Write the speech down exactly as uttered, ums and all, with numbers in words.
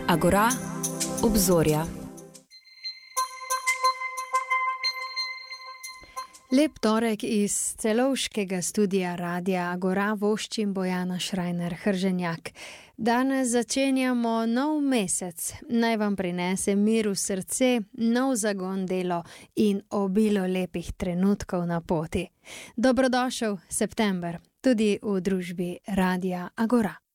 Agora, obzorja. Lep torek iz celovškega studia Radia Agora voščim Bojana Šrajner-Hrženjak. Danes začenjamo nov mesec. Naj vam prinese mir v srce, nov zagon delo in obilo lepih trenutkov na poti. Dobrodošel september, tudi v družbi Radia Agora.